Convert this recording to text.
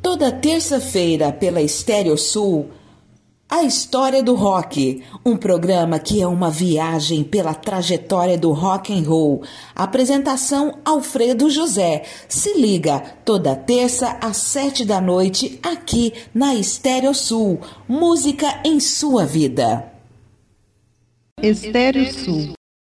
Toda terça-feira pela Estéreo Sul, A História do Rock, um programa que é uma viagem pela trajetória do rock and roll. Apresentação Alfredo José. Se liga, toda terça às 7 da noite, aqui na Estéreo Sul. Música em sua vida. Estéreo Sul.